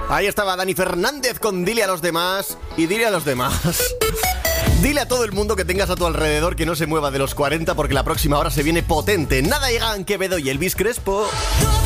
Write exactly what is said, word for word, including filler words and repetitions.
Ahí estaba Dani Fernández con Dile a los demás. Y dile a los demás. Dile a todo el mundo que tengas a tu alrededor que no se mueva de los cuarenta, porque la próxima hora se viene potente. Nada, llegan Quevedo y Elvis Crespo.